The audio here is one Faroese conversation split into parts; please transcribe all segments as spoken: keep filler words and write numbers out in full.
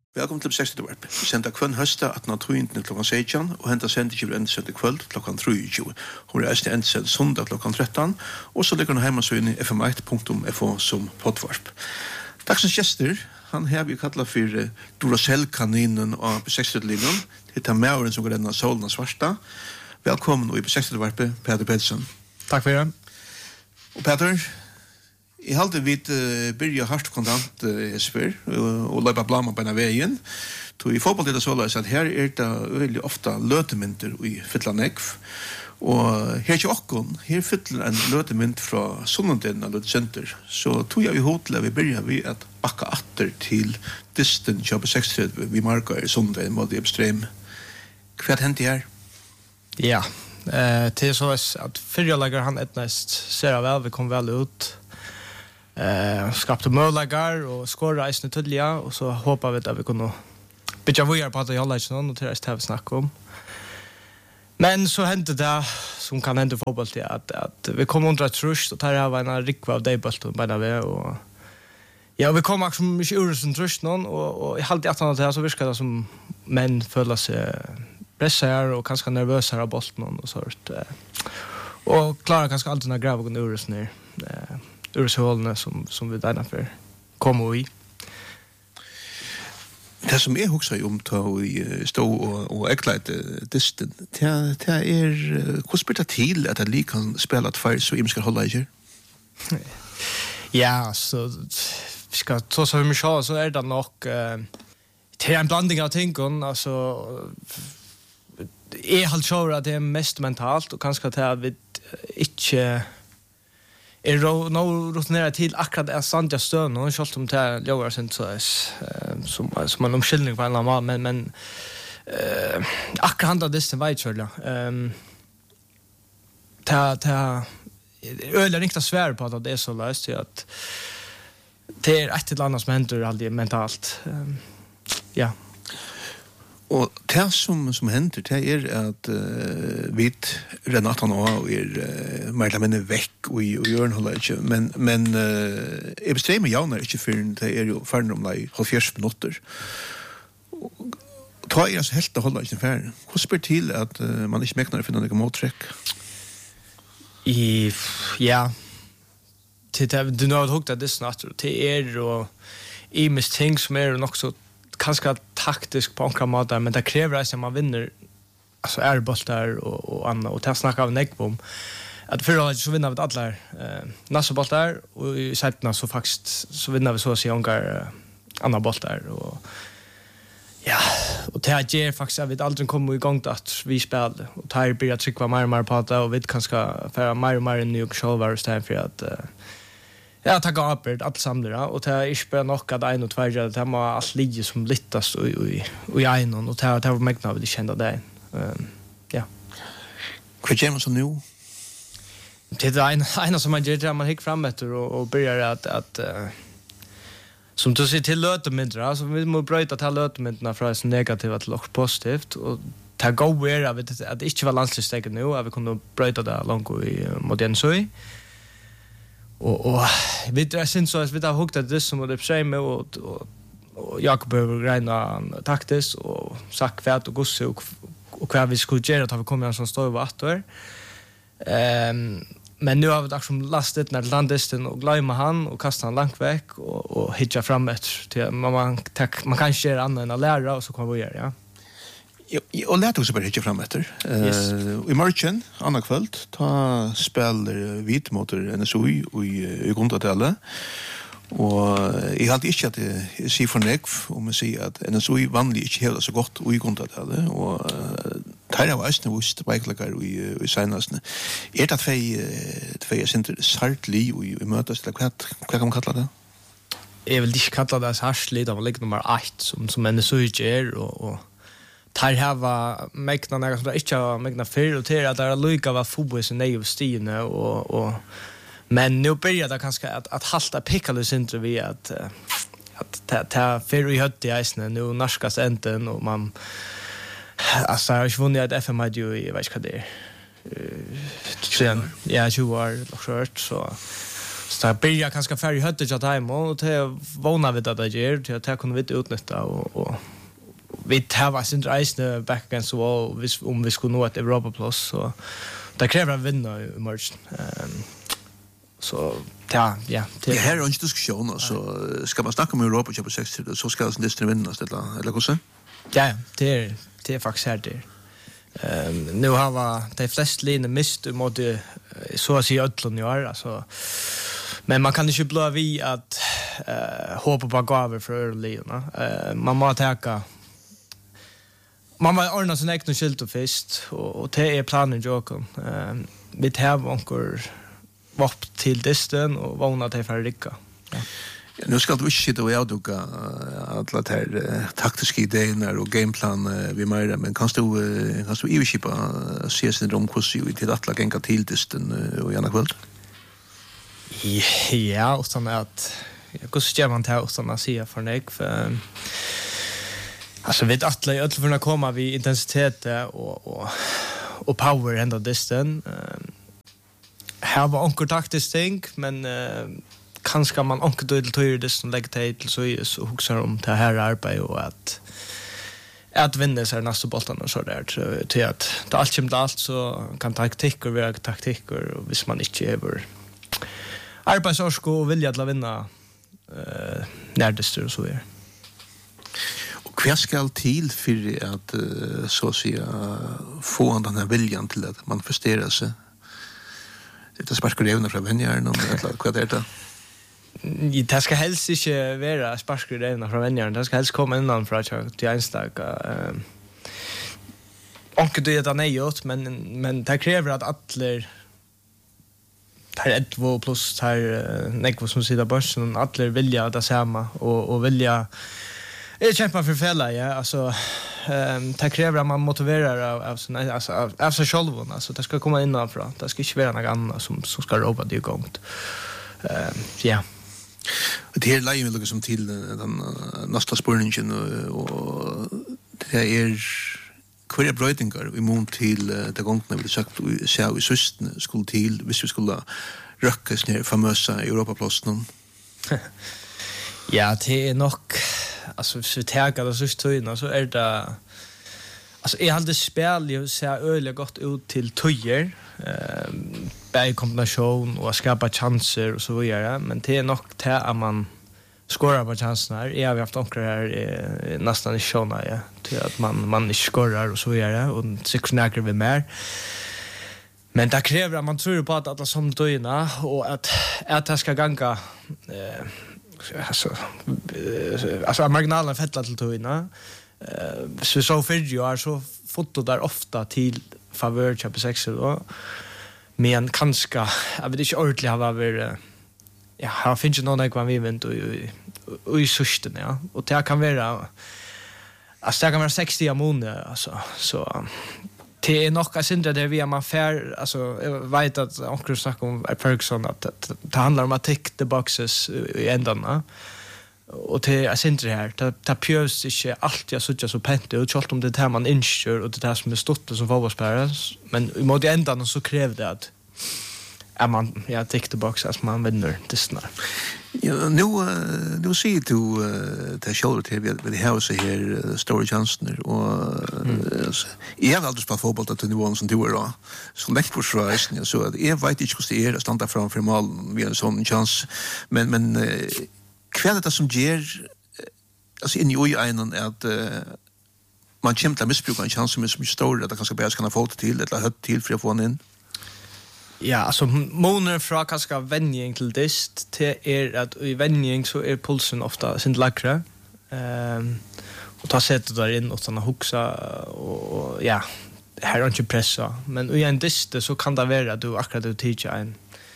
Velkommen til sextio varp. Vi sender kvann høsta atna tjuende klokkan seksten, og henta sender ikke enda sendt kvöld klokkan treogtjúgu. Hun er eisne enda sendt sundag klokkan tretton, og så ligger hun hjemme så inn i f m eitt punktum f o som poddvarp. Dagsens gjester, han har vi kallat for Duracell-kaninen av P sextio-linjen. Det er mauren som går denne solen av svarta. Velkommen i P sextio-varpet, Peter Pedersen. Takk for det. Og Peter, I halte vi uh, byrja hardt kontant uh, Esper og, og løypa blama på en av veien. Så I fotball er det så løs at her er det veldig ofta løtemynter i fytla nekv. Og her er ikke okkon, her fytler en løtemynt fra Sunnundin av Løtsenter. Så tog jeg i hotel vi byrja vi at bakka atter til disten tjugo sextio vi marka i Sunnundin mot Ebstrem. Hva er det her? Ja, eh, til så at fyrjalager han etnest ser av vel, vi kom vel ut. Eh, skapte målagar og skåra eisne tydliga, og så hoppa vi at vi kunne bytja vujar på at jeg holder ikke noen, og til reist har vi snakket om. Men så hendte det, som kan hende fotball til, at, at vi kom under et trusht, og tar jeg var en rikva av deibølt og beina ved, og ja, vi kom akkurat mye ur som trusht noen, og, og i halvt i attan til så virka det som menn føler seg pressa her, og kanskje nervøse her av bolten og sånt. Og klarer kanskje alltid når grav og ur som er urshållene som, som vi der for kommer i. Det som jeg husker om ta i stå og, og ekleit disten, det, det er hvordan spiller det til at jeg kan spille at far så jeg skal holde ikke? Ja, så vi skal ta så mye så, så er det nok uh, det er en blanding av ting, altså jeg har tror at det er mest mentalt, og kanskje at jeg vet ikke er nå rutinerat til akkurat er sant jeg støn og selv om det lover sin så som som en omskyldning på en eller annen men men uh, akkurat handler det til vei selv um, ta ta øyler riktig svær på at det er så løst til at det er et eller annet som hender aldri mentalt um, ja. Og det som, som hender, det er at uh, vi Renata nå er uh, mer eller mindre vekk og, og gjør den holder ikke. Men, men uh, jeg bestremer javner ikke før det er jo ferdig om det halvfjerds minutter. Og ta er altså helt å holde ikke ferdig. Hva spør til at uh, man ikke mekner å finne noen måttrekk? I, ja, til det, du nå har hukket det snart, det er og i mest ting som er nok så kanske taktisk på några måter men det kräver att man vinner alltså är bollar och och annat och ta snacka av neckbom att för att så vinner vi alla eh nästa bollar och i sättna så faktiskt så vinner vi så att säga några andra bollar och ja och det här ger faktiskt att vi aldrig kommer igång att vi spelar och tar blir att trycka mer och mer på det och vi kanske för mer och mer en ny show istället för att ja, takk av arbeid, alt samler, og det er ikke bare nok at en og tver gjør det, det er alt ligger som littast og i en, og det er meg når vi kjenner det. Um, ja. Hva gjør man så nå? Det er det ene som man gjør, det man hikker frem etter og, og begynner at, at uh, som du sier til løtemyndere, altså vi må brøyte til løtemynderne fra det negativt til noe positivt, og det er god er at det ikke var landslagsteget nå, at vi kunne brøyte det langt i mot Jensøy. Og, og vi jeg synes så at vi har hukket det som det er med og, og, og Jakob har regnet taktisk og sagt hva og gosse og, og hva vi skulle gjøre at vi kommer en sånn stå over atter. Um, men nu har vi liksom lastet ned landisten og glemmer han og kastet han langt vekk og, og hittet frem etter til man, man, man kan ikke gjøre annet enn å lære og så kommer vi gjøre, ja. Og lät också bara hitta fram efter. Yes. Uh, I morgen, annan kväll, ta spelar vit mot N S O i i, i grundatelle. Og jeg hadde ikke at jeg sier for nekv om jeg sier at N S O i vanlig ikke heller så godt i grundatelle. Og uh, her var eisne vist veikleggere i, i senastene. Er det tvei, tvei jeg synes sartlig i, i møtes? Hva, hva kan man kalla det? Jeg vil ikke kalla det sartlig, det var like nummer ett som, som N S O i gjør, og, og tar hava megna några som inte har megna för och till att det är lika vad fotboll så nej och stigande och och men nu börjar det kanske att att halta pickalus inte vi att att ta ta för i hött i isen nu narskas enten och man alltså jag vunnit att F M I ju i vet vad det är sen ja ju var short så Så det börjar ganska färg i höttet att hem och det vana vid att det gör till att det kunde vi inte utnytta och, och vi tar sin rejsne back against the wall om vi skulle nå ett Europa-plus så det kräver en vinna i morgon. Um, så ja, ja. Det här är en diskussion så ska man snacka om Europa på sex så ska det nästan vinnas eller eller hur så? Ja, det är det är faktiskt här det. Ehm nu har va de flesta linjer mist mot så att säga ödlon i år alltså men man kan inte blå vi att eh hoppa på gaver för linjerna. Eh man måste ta man måste ordna sin egen skilt och fest och och det är planen Joker. Ehm vi tar onkel vapp till distan och vana till för rycka. Ja. Ja, nu ska du inte sitta och avduka alla de här uh, taktiska idéerna och gameplan uh, vi mer, men kan du, uh, kan du iverskipa uh, se sin rom kursi och till alla gänga till distan uh, och gärna kväll? Ja, utan att hur ska man ta utan att säga för mig för alltså vet alla i alla komma vi intensitet och och och power ända distan. Um, här var onkel taktiskt tänk men uh, kanske man onkel då till tur det som lägger till så är så huxar om det här arbete och att att vinna så nästa bollen och så där så till att det allt kommer allt så kan taktik och vara taktik och hvis man inte över arbetsorsko och vilja att vinna eh närmast och så är. Och vad ska till för att uh, så att säga få den här viljan till att man förstår sig? Det är sparkar det från vänjaren och vad är det? Det ska helst inte vara sparskgrejerna från vänjaren. Det ska helst komma innan för att till enstaka. Eh, och det är det nejot, men, men det kräver att alla tar ett två plus tar nekvo som sitter börsen och alla vilja det samma och, och vilja jag kämpar för fälla, ja. Alltså, um, det kräver att man motiverar av, av, såna, alltså, av, av sig själv. Alltså, det ska komma innanför. Det ska inte vara något annat som, som ska råpa det igång. Uh, ja. Det här lägen vill liksom till den nästa spårningen och, och det är kvar bröjtingar i mån till det gången vi sagt att se i systen skulle till hvis vi skulle röckas ner famösa Europaplåsen. Ja, det är nog alltså hvis vi tägar det systen så är det alltså jag hade spel ju ser öliga gott ut till tojer eh bäj kombination och skapa chanser och så vidare men det är nog det att man skorar på chanserna. Jag har haft onkel här nästan i sjona ja till att man man inte skorar och så vidare och sex näker vi mer. Men det kräver att man tror på att alla som döna och att att det ska ganga eh alltså alltså marginalen fettlar till döna. Eh så så för ju är så foto där ofta till favör Champions sex då. Men kanske jag vet inte ordentligt har varit ja, har finns ju någon ekvan vi vänt och och i systen ja. Och det kan vara alltså det kan vara sextio månader alltså så det är nog att inte det vi man fair alltså jag vet att onkel snackar om Ferguson att det handlar om att tick the boxes i ändarna. Och det är inte det här. Det, det pjörs inte alltid jag sådär så pent ut. Kjalt om det är man inskör och det är som är stått som fotbollsspelare. Men i måte ändan så kräver det att är man ja, tick the box att man vinner dessna. Ja, nu, nu ser du uh, det själv till vi har så här Story Johnson och mm. jag har aldrig spelat fotboll till nivån som du är då. Så lätt på sjösen så att jag vet inte hur det är att stanna framför mål vid en sån chans. Men, men uh, kväll det som ger alltså in i ögonen är att uh, man kämpar missbrukar en chans som är så mycket större att det kanske bara ska få det till eller hött till för att få den in. Ja, alltså månader från kanske vänjning till dist till är att i vänjning så är pulsen ofta sin lackra. Ehm och ta sättet där in och såna huxa och ja, här är inte pressa, men i en dist så kan det vara att du akkurat du teacher en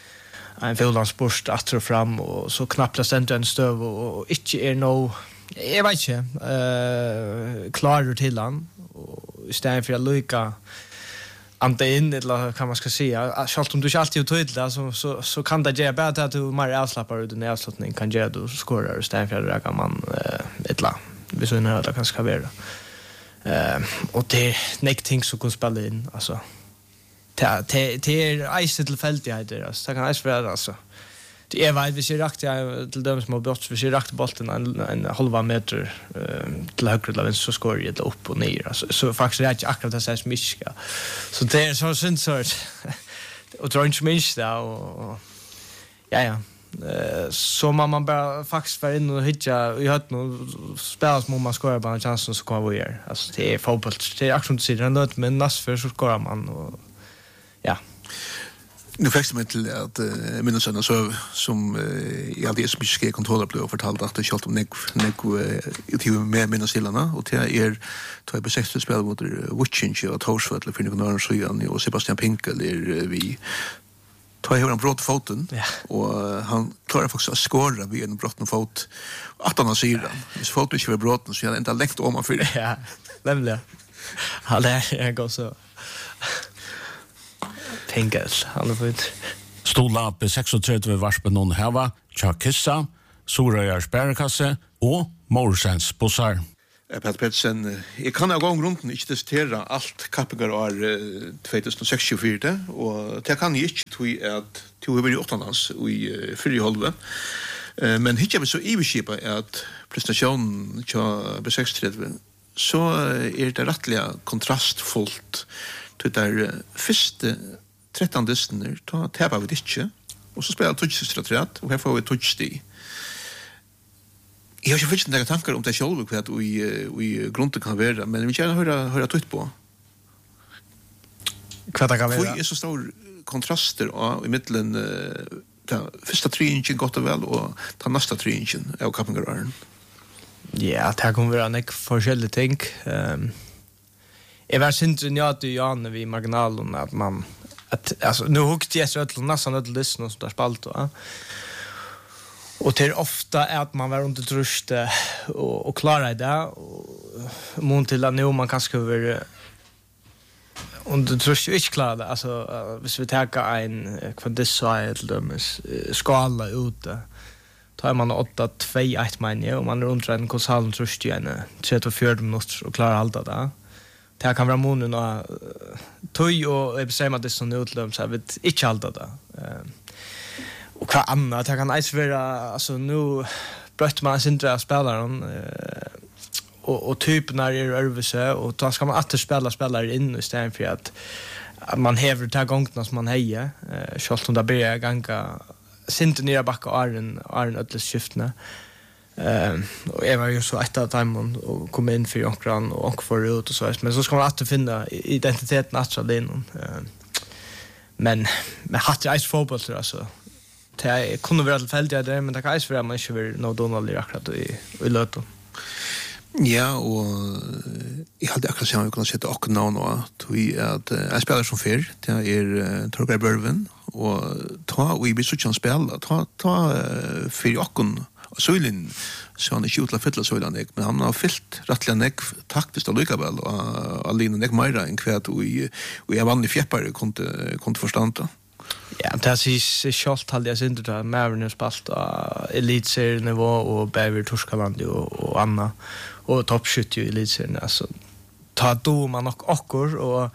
en fotbollssport att dra fram och så knappt ständer en stöv och inte är no jag vet inte eh klarar till han och istället för att lycka anta in eller kan man ska säga självt om du inte alltid är tydlig så så så kan det ge bättre att du mer avslappar ut den avslutning kan ge du skorar istället för att kan man ett la vi så när det kan ska vara eh och det next thing så kan spela in alltså det det är ice till fältigheter alltså det kan ice vara alltså Det är vad vi ser rakt jag till döms mot brott vi ser rakt bollen en, en halva meter um, till höger eller vänster så skor det upp och ner alltså så faktiskt är det akkurat det så smiska. Så det är så synd så och tror inte minst där och ja ja. Eh så man man bara faktiskt var in och hitta vi hade nog spelas mot man skorar bara chansen så kommer vi här. Alltså det är fotboll det är aktion till den något men näst för så skorar man och ja. Nu fick jag mig till att uh, minnas en så som uh, jag hade som mycket kontroller blev fortalt att det skalt om nek nek ut med minnas hillarna och det är två på sex spel mot Witchinge och Torsvall för några år sedan och Sebastian Pinkel är vi tar hur han brott foten ja. och han klarar faktiskt att skåra vid en brotten fot att han ser den. Hvis foten inte var brotten så jag inte läckt om man för det. Ja, nämligen. Han är jag går så Pinkel, han har fått. Stola på trettiosex varspen någon hava, Chakissa, Sorayars bärkasse och Morsens bussar. Peter Petsen, jag kan ha gång runt inte testera allt kappingar år tjugohundrasextiofyra och det kan jag inte tog att tog över i åttonans i fyra halva. Men hittar vi så iverskipa att prestationen till B sextiotre så är det rättliga kontrastfullt till där första tretton dyster ta täppa vi inte och så spelar touchstratrat och här får vi touchsti. Jag har ju faktiskt några tankar om det själva för att vi vi grunden kan vara men vi vill gärna höra höra tutt på. Vad det kan vara. Det är så stor kontraster i mitten ta första treingen gott och väl och ta nästa treingen av Kappingarön. Ja, det kommer vara en forskjellig ting. Ehm Jag var synd ja att ja när vi marginalen att man att alltså nu hukte jag så att nästan att lyssna som där spalt va. Och det är ofta att man var under trust och och klara det och mot till att nu man kanske över under trust inte klara det alltså hvis vi tar en kvadrat till dem skala ute tar man åtta två ett menar och man är under en konsal trust igen trettiofyra minuter och klarar allt det. Det kan vara månen och tog och jag säger att det är sån utlöm så jag vet inte allt det. Och vad annat, det kan ens vara, alltså nu bröt man sin tre spelaren och, och typ när det är överse och då ska man alltid spela spelare in istället för att, att man häver de här gångerna som man hejer. Självt om det börjar ganska sint ner backa Arjen, Arjen Ödles skiftene. Eh och jag var ju så ett av timon och kom in för Jonkran och och för ut och så men så ska man alltid finna identiteten att så den eh men med hade ice fotboll så alltså det kunde vara tillfälligt där men det kan ju vara man inte vill nå Donald i akkurat i i löto. Ja, och jag hade akkurat så jag kunde sätta och någon och vi att jag spelar som för det är Torgay Berven och ta vi blir så chans spela ta ta för Jockon Söylin så han är ju utla fylla Söylin men han har fyllt rättliga neck taktiskt och lykabel och Alina neck Myra en kvart och och jag vann i fjäppare kunde kunde förstå. Ja, det är självt hade jag synd att Mariners spalt elitserienivå och Bäver Torskaland och och Anna och toppskytt i elitserien alltså ta då man och okor och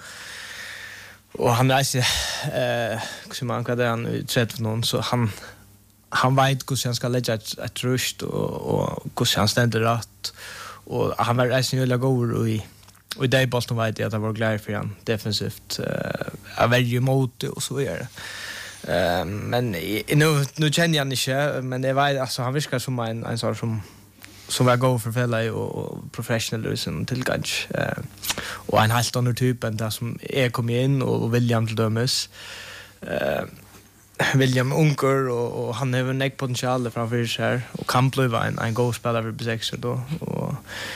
och han är eh som man kan där i tretton någon så han han vet hur han ska lägga ett, ett rust och och hur han ständer rätt och han var resten ju går och i och i det Boston vet jag att det var glad för han defensivt eh uh, väldigt emot och så vidare. Eh men nu nu känner jag inte men det var alltså han viskar som en en sån som som var go för fälla och professional liksom till ganska eh och en helt annan typ än det som är kom in och William till dömes. Eh William Unker och, och han har en neck potential framför sig här och kan bli en en go spelare för B sex då och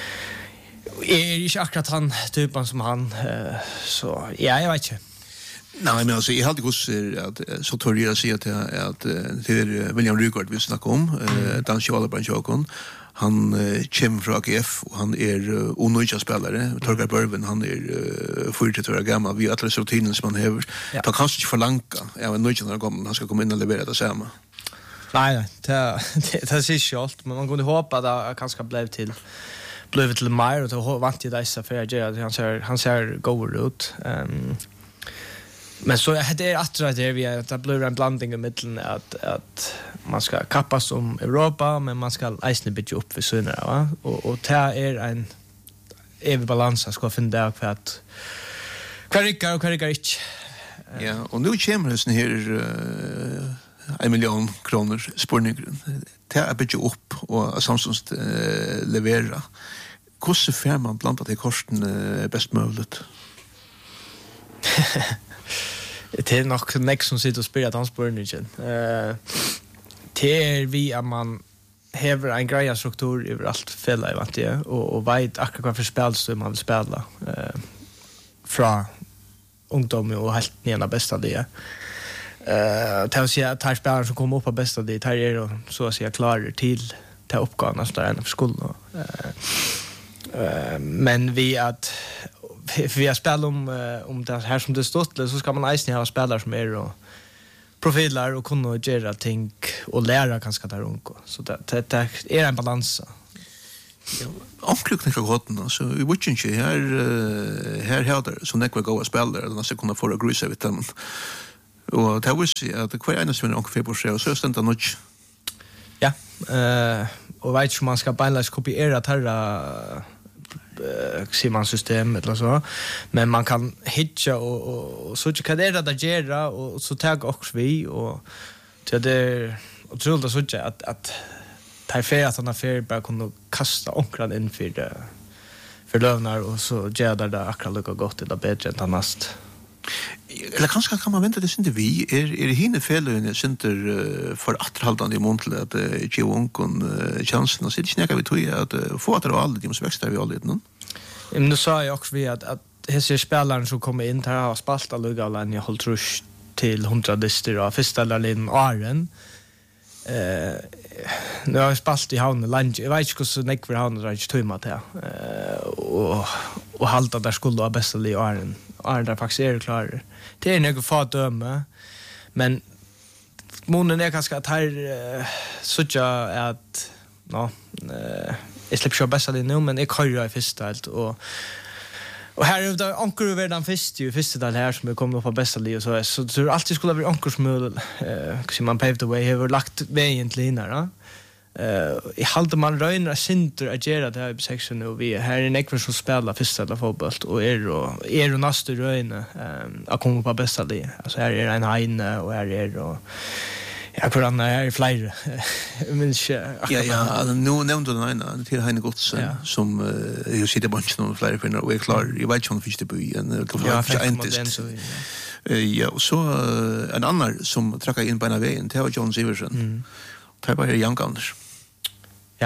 är inte akkurat han typen som han eh, så ja jag vet inte. Nej, men alltså jag hade gått att så tror jag säga att att det är William Rygård vi snackar om eh Dan Schalberg Jokon. Han kommer från A G F och han är onöjda spelare. Torgay Berven han är fyrtio år gammal. Vi har alla rutiner som han har. Ta kanske inte för långt. Jag är nöjd när han han ska komma in och leverera det samma. Nej, nej. Det det det ser ju allt, men man kunde hoppa att kanske blev till blev till mer och då vant ju dessa för jag han ser han ser går ut. Ehm Men så det är att det vi att det blir en blandning i mitten att att man ska kappas om Europa men man ska isna bit upp för söner va och och det är en evig balans ska finna där för att kvarikar och kvarikar inte. Ja, och nu kommer det sån här uh, en miljon kronor spårningen. Det är bit upp och Samsung uh, levererar. Hur så fär man blandat i kosten uh, bäst möjligt? Det är nog näck som sitter och spelar dansbörningen. Eh det är vi att man häver en greja struktur över allt fälla i vart det och och vet akkurat vad för spel som man vill spela eh från ungdom och helt ner bästa det. Eh det vill säga att tar spelare som kommer upp på bästa det tar är då så att säga klarar till ta uppgåvorna så där ända för skolan. Eh men vi att vi har spelat om om det här som det stått så ska man nästan ha spelare som är och profiler och kunna göra ting och lära kanske där unko så det det, det är en balans. Ja, avklukning av gotten så vi vet inte här här här så när vi går och spelar eller så kunna få det grusa vid dem. Och det var så att kvar ena som onkel på sig så ständ nog. Ja, eh och vet ju man ska bara kopiera tarra Simon system eller så men man kan hitcha och och så tycker det där gera och så tar också vi och till det och tror det så att att ta för att han för bara kunna kasta onkran in för det för lövnar och så gör det där akkurat lika gott det bättre än annast. Eller kanske kan man vänta det inte vi är är det hinner fel center för attrahaldande i montel att ge onkon chansen och så det snäcker vi tror att få att det alla de som växer vi alla lite nu. Men nu sa jag också vi att att hese spelaren som kommer in här har spalt alla alla i Holtrus till hundra dister och första linjen Aren. Eh nu har jag spalt i havnen lunch. Jag vet inte hur så näck för havnen range två till. Eh och och halta där skulle ha bästa li Aren. Aren där faktiskt är klar. Det är något för döme. Men månen är ganska att här såja att ja eh jag släpper ju bästa li nu men jag kör ju i första helt och och här är det ankor över den första ju första där här som kommer upp på bästa li och så så tror alltid skulle vara ankorsmöl eh som man paved the way har lagt vägen till innan va. Eh i halta man röna center att göra det här i section nu vi här är en ekvar som spelar första där fotboll och är och är och nästa röna eh att komma på bästa li. Alltså här är en Heine och här är och ja, för han är fler. Men ja, ja, nu nämnde den ena till Heine Gods som jag sitter på någon fler för och är klar. Jag vet inte om det finns det på en ja, ja, och så en annan som trackar in på en vägen till John Siversen. Mm. Det var Jan Ganders. Ja.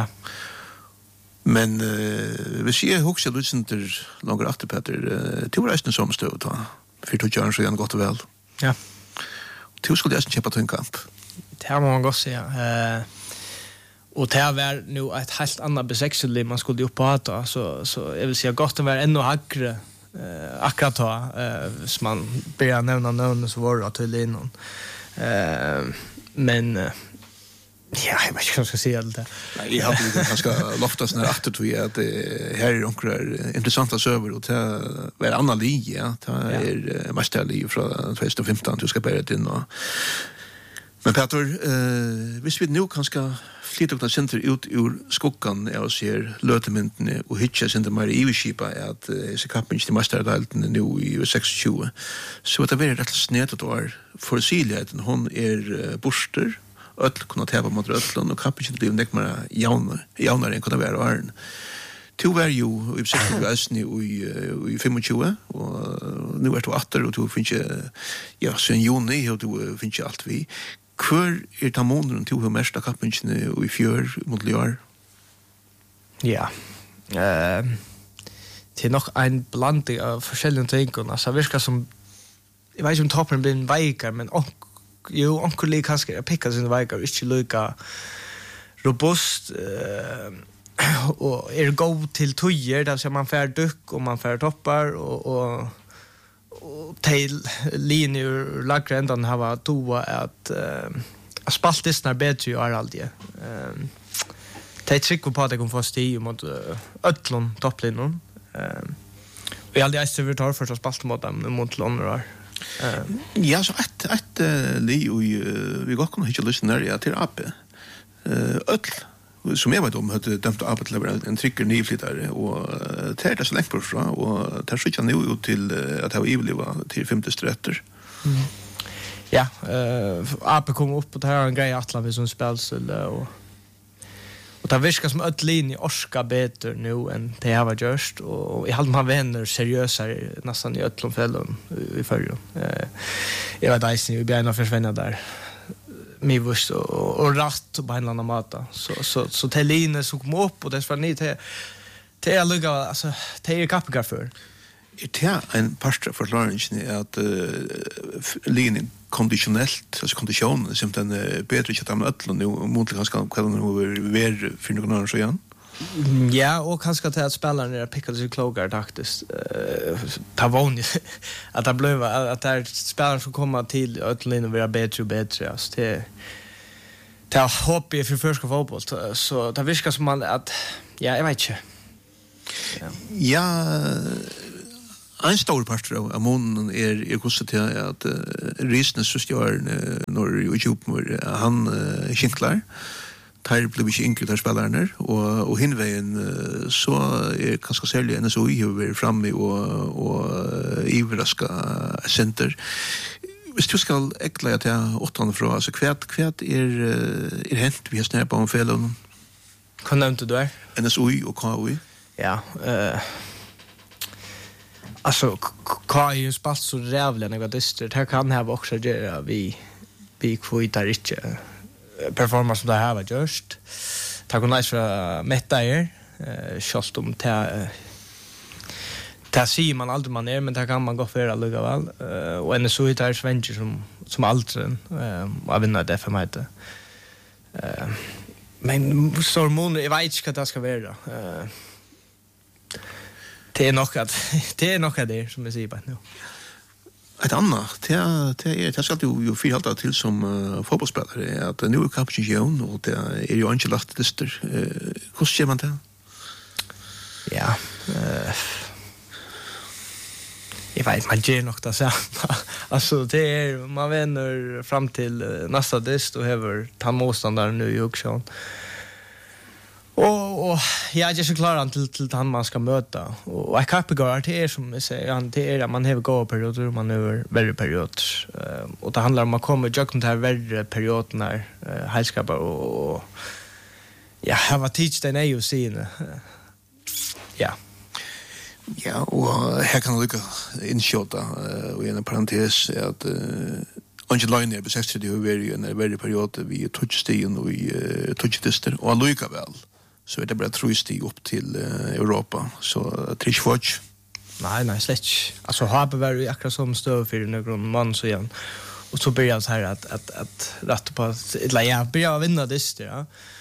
Men uh, vi ser också att det är långa efterpetter till resten som stod då. För att göra så igen gott och väl. Ja. Till skulle jag köpa till en kamp. Det här må man gott säga. Eh, och det här var nu ett helt annat besexel man skulle upp på att så, så jag vill säga gott att vara ännu hackre eh, akkurat då eh, som man börjar nämna namn så var det till innan. Eh, men eh, ja, jag vet inte vad jag ska säga det. Nej, jag hade lite ganska loftas när att tror jag att här är några intressanta server och det var en annan linje. Ja. Det är mästerlig från tjugo femton du ska börja det in och men Peter, eh, hvis vi nu kanskje flytta opp den center ut ur skuggan og ser løtemyndene og hitja center mer i iverskipa at jeg ser kappen til mesterdalten nu i tjugo seksogtjúgu så at det er rett og slett et år for siligheten, hun er uh, borster öll kunna tävla mot öllon och kappen till nek mer jaunar jaunar än kunna vara åren. Tu var ju i sextio väsni i i tjugofem och nu är det åtta och du finns ja sen juni och du finns allt vi kvar är ta månaden till hur mesta kappen i fjör mot Liar. Ja. Eh det är nog en blandning av forskjellige ting och alltså virka som jag vet inte om toppen blir en veikar men och jo, onkel lik kanskje jeg pikket sin veikar, ikke lykka robust uh, og er god til tøyer, der ser man fær dukk og man fær toppar og, og, og til linjer lagre endan hava toa at uh, spaltisten er bedre i Araldje. Uh, det er trygg på at jeg kom få sti mot uh, øtlån topplinjen. Uh, og jeg aldri eist over tar først å spalte mot dem mot lånere år. Ja, så ett ett li och vi går kunna inte lyssna där till A P. Eh öll som jag vet om hade dömt A P till en trycker nyflyttare och det är det så länge på så och det så nu ut till att ha ivliva till femte strätter. Mm. Ja, eh A P kom upp och det här en grej att vi som spelas och och det viskar som öll linje orska bättre nu än det har varit just och i halv man vänner seriösare nästan i öllom fällon i förrjun. Eh jag var där sen vi började försvinna där. Mig vars och, och rätt på en annan mata. Så så så till linje så kom upp och det var ni till till jag lugga alltså till er kapgar för. Det är en pastor för Lawrence att uh, linjen konditionellt alltså kondition som den uh, bättre att de öll nu mot ganska kan nu ver för någon annan så igen. Ja, och kanske att spelaren är pickade sig klogar taktiskt. Eh ta vanligt att det blev att det spelaren som kommer till öllin och vara bättre och bättre alltså det det har hopp i för första fotboll så det viskar som man att ja, jag vet inte. Ja. Ja en stor part av månen är är kostat till att uh, risken så står uh, när YouTube han uh, skinklar tar blir inte enkelt att spela där och och hinvägen uh, så är kanske sälja en så över framme och och ivraska center. Hvis du skal ekla at jeg åttan fra, altså kvært, kvært er, er hent, vi har snart på en felen. Hva nevnte du er? N S U I og K U I. Ja, uh, alltså K U I er spalt så rævlig enn jeg dystert. Her kan jeg også gjøre vi, vi kvitar ikke performer som det her var gjørst. Takk og nice fra Metta er, uh, kjølt om til det sier man aldrig man är men det kan man gå för att lugga väl uh, och en så hittar Svencher som som aldrig uh, och vinner det för mig uh, men så mån jag vet inte vad det ska vara uh, det är nog att det är nog det som jag säger bara nu ett annat det det det ska du ju för hålla till som uh, fotbollsspelare att nu är kapten och det är ju inte lagt dyster uh, hur ser man det? Ja uh, jag vet man ger nog det så alltså det är man vänner fram till uh, nästa dist och över ta motståndaren nu i auktion och och jag är så klar han till till han man ska möta och jag kapgar det är som jag säger han det är man har gå perioder man över värre period uh, och det handlar om att komma jag kan ta värre period när uh, helskapar och, och ja har varit teach den är ju sin ja Ja, og her kan lukka innskjåta uh, og en parentes at uh, Angel Line er på sekstio og er en veldig periode vi touchstien og i uh, touchdister og allukka vel så er det bare trustig opp til uh, Europa så trish watch nej nej slett alltså har det varit akkurat som stöv för någon man så igen och så börjar så här att att att rätt på eller ja börjar vinna det ja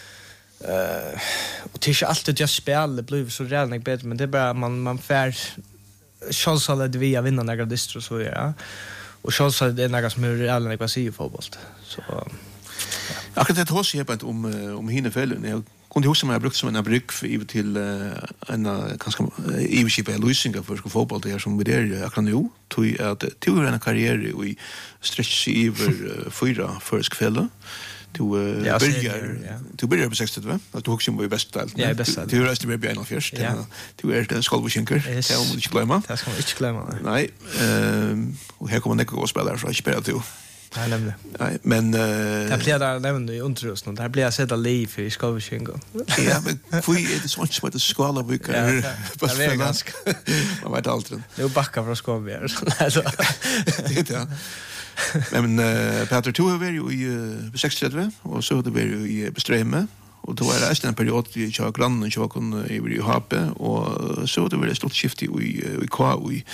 Uh, och det är inte alltid just spel det blir så redan bättre men det är bara man man fär chansen det vi vinner några distro så ja och chansen det är några som är redan vad säger fotboll så ja. Akkurat det hos jag på om om hinne fällen jag kunde huska mig jag brukt som en bruk för i till en ganska ivship i lösningar för fotboll det är som vi där akkurat nu tog att tog en karriär i stretch över fyra försk fälla du uh, börjar ja. Du börjar på sextio va att du också var bäst där. Ja, bäst. Du röst med Björn först. Ja. Du är den skolbeskinker. Det måste inte glömma. Det ska man inte glömma. Nej. Ehm och här kommer Nico och spelar så jag spelar du. Nej, nämligen. Nej, men eh det blir där nämligen i utrustning. Det blir sätta liv för skolbeskinker. Ja, men får ju det sånt som att skola vi kan. Vad är ganska. Man vet aldrig. Nu backar från skolan. Det ja. Men uh, Peter to har ju i uh, sextio och så det var ju i Bestreme och då är det en period i jag grannen jag kunde i vi ha på och så det var det stort skifte i i K U I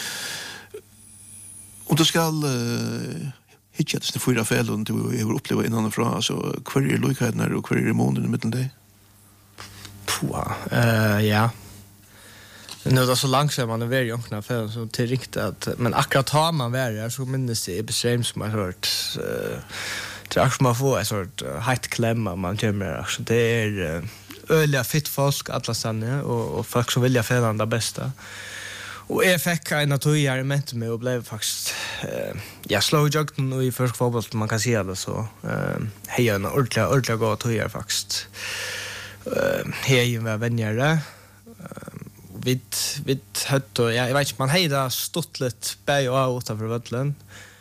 och då ska uh, hitcha det för fel och du har upplevt innan från så kvar är lojaliteten och kvar är månaden i mitten där. Puha. Eh ja. Nu är det så långsamt man är väldigt jungna för så till riktigt att men akkurat har man värre så minns det i bestämt som jag har hört eh tror jag man får en sort height klemma man kommer så det är öliga fit folk alla sanne och och folk som vill jag förlanda det bästa Och jag fick en att jag mente mig och blev faktiskt eh jag slog jag nu i första fotboll man kan säga det så eh heja en ordentligt ordentligt gå att jag faktiskt eh heja med vänner vi vi hade jag vet inte man hejda stått lite bä och utanför vallen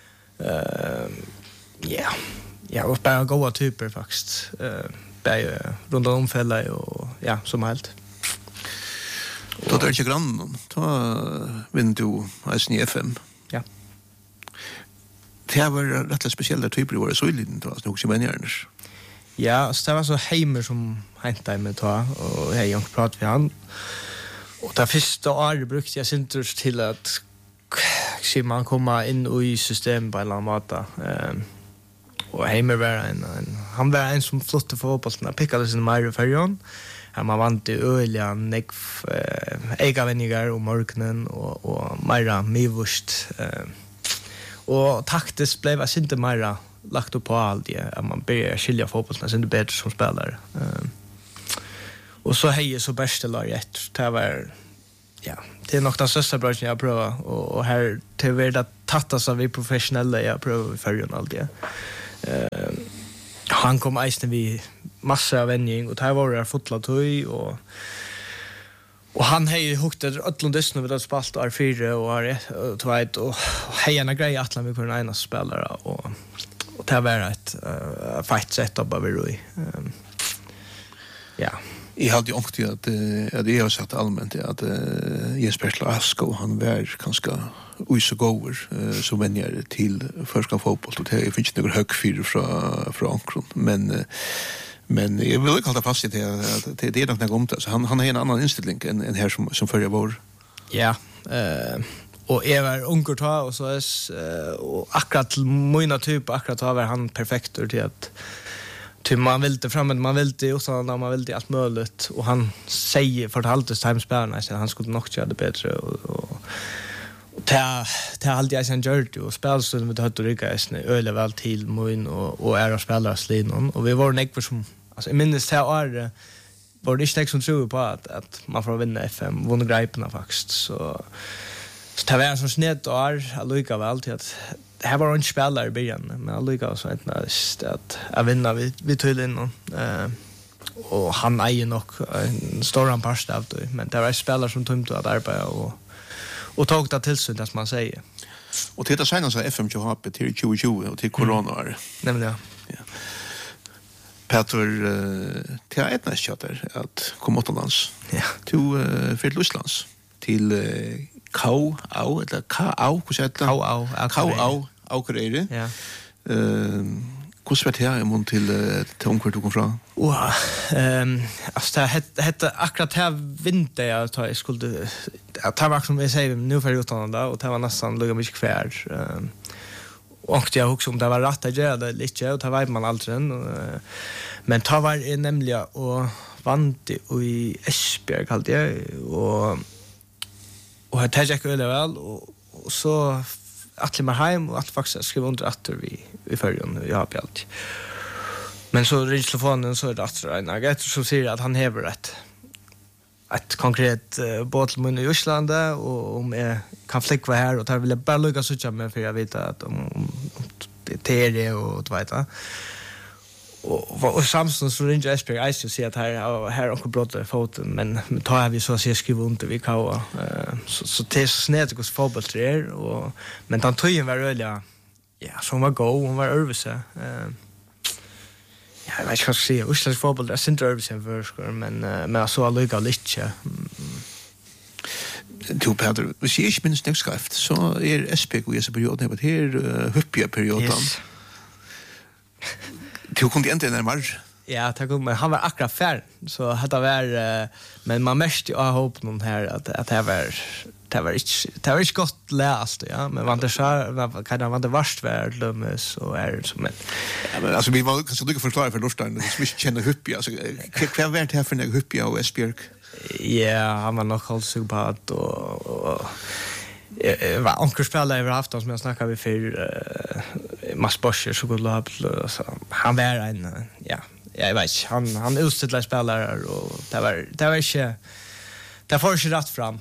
eh ja ja och bara goda typer faktiskt eh bä runt om fälla och ja som helt. Då är det inte grann, då vinner du I F M. Ja. Det var rätt speciella typer i våra söjliden då, så också vänjärnes. Ja, så det var så heimer som hämtade mig då, och jag har pratat med han. Och det första året brukte jag inte till att se man komma in i systemet på en eller annan måte. Um, och heimer var en, en, han var en som flotte för fotbollen, pickade sin mer i färgen. Här man vant i öliga nekv eh, ägarvännigar och morgonen och, och mera mivust. Eh, och taktiskt blev jag inte mera lagt upp på allt det. Att man börjar skilja fotbollen så inte bättre som spelare. Eh, och så hej så bästa lag ett. Det var ja, det är nog den största branschen jag prövar. Och, och här till det tattas av vi professionella jag prövar i färgen allt det. Eh, han kom eisen vi massor av vänning och det var det fotla tøy och och han hej hukt det öllum dysnu við at spalt R fyra och R två och hej en grej att vi på en ena spelare och och det var ett uh, fight setup av vi um, ja Jag hade ju också att att det har sagt allmänt att Jesper Lasko han var ganska så goer så vänjer till första fotboll och det finns några hög fyra från från ankron men men jag vill inte hålla fast i det att det är nog något om det så han han har en annan inställning än en här som som förra vår. Ja, eh och är var onkel ta och så är och akkurat mina typ akkurat var han perfekt till att till man vill inte framåt man vill inte utan man vill inte allt möjligt och han säger för att alltid timespelarna så han skulle nog göra det bättre och och ta ta alltid jag sen gjort och spelstunden med hött och rycka är öle väl till mun och och är att spela slinon och vi var näck för som alltså i minst här är var det inte som tror på att att man får vinna F M vinna grejerna faktiskt så så det var så snett och är allika väl till att det här var en spelare i början men allika så inte att att vinna vi vi tog in eh och han äger nog en stor part av det men det var spelare som tog att arbeta och och tog det till sig som man säger. Och till det sen så F M tjugo till tjugo tjugo och till corona är. Nämligen ja. Peter uh, till ett nästa chatter att komma utomlands. Ja. Till uh, för Rysslands till uh, Kau au eller Kau hur säger det? Kau au Kau au Aukrere. Ja. Eh hur ska det här i mån till till omkvart du kom från? Och ehm alltså det hette hette akkurat här vinter jag tar jag skulle att ta vart som vi säger nu för utan då och det var nästan lugga mycket kvar. Ehm och jag också om det var rätt att göra det lite och det vet man aldrig men ta var nämligen och vant i Esbjerg hade jag och och jag tänkte väl väl och, och så att man hem och att faktiskt skriva under att vi i förrjun jag har allt. Men så ringer telefonen så är det att en agent som säger att han häver ett ett konkret uh, båtlmun i Ryssland och om jag kan fläcka här och tar vill jag bara lugga så med för jag vet att om, om, om det är det och du vet va. Och och Samson så ringer Esbjerg Ice och säger att här här har brott i foten men tar vi så att jag skriver under vi kan uh, så så det är snett hos fotbollstränare och men han tog ju var öliga ja som var go hon var överse eh ja jag vet inte vad ska säga Uslands fotboll det är inte överse för men men så alltså lite Du Peter, hvis jeg ikke minst nekskrift, så er S P G i perioden, men her uh, hyppige perioden. Yes. Du kunne ikke enda nærmere. Ja, det kom, men han var akkurat färd, så det var, uh, men man mest av håp någon här att, att det var, det var inte, det var inte gott läst, ja, men man det så kan man det värst värd lömmes och är som en. Ja, men alltså vi var kanske du kan förklara för Lorstein, det som inte känner hyppige, alltså vad var det här för en hyppige av Esbjerg? Ja, han var nog hållt sig på att och, och jag var ankerspelare över afton som jag snackade vi för uh, Mats Boscher så god löp så han var en ja, jag vet inte, han han utställde spelare och det var det var inte det får inte rätt fram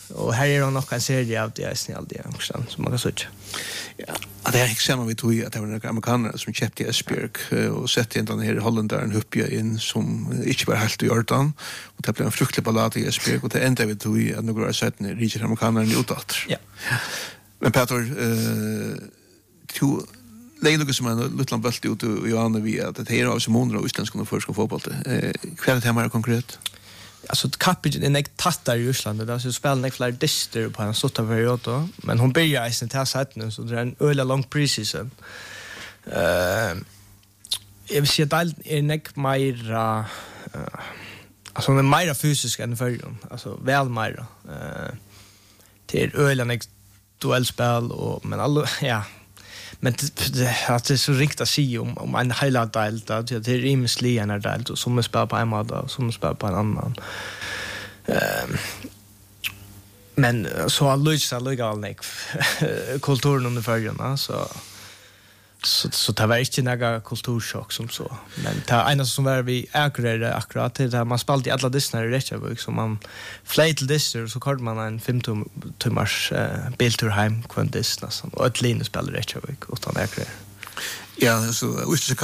Och här är det nog en serie av det är snällt det också som man kan söka. Ja, det är exakt vi tog att det var några amerikaner som köpte Esbjerg och sätter in den här holländaren Huppia in som inte var helt i Jordan och det blev en fruktlig ballad i Esbjerg och det enda vi tog att några sätten riktigt amerikaner i utåt. Ja. Men Peter eh to lägger som en liten bult ut och Johanna vi att det är av som hundra utländska och förska fotboll. Eh kvar det här konkret. Alltså Kapic är näck tattar i Ryssland där så spelar näck fler dister på en såta period då men hon börjar i sin test nu så det är en öle lång preseason. Eh jag vill säga att det är näck mer alltså den mer fysisk än förr alltså väl mer eh till öle näck duellspel och men alla ja men det att det är så riktigt att se om om en highlight del då det är rimslig en del och som spelar på en måte som spelar på en annan. Ehm men så har Luisa legal kulturen under förrarna så så så det var inte några kulturchock som så men det ena som var vi ägare akkurat det där man spelade i alla Disney Reykjavik så man flöt till Disney så kallade man en fem timmars uh, biltur hem kvant Disney och ett linje spelade Reykjavik utan ägare. Ja, så